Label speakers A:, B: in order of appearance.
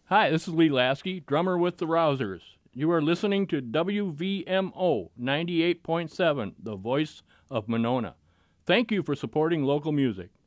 A: Hi, this is Lee Lasky, drummer with the Rousers. You are listening to WVMO 98.7, the voice of Monona. Thank you for supporting local music.